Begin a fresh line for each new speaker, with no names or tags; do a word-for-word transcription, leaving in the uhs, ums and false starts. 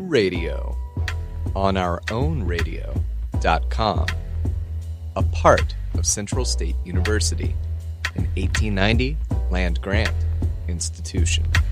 Radio on our own radio dot com, a part of Central State University, an eighteen ninety land grant institution.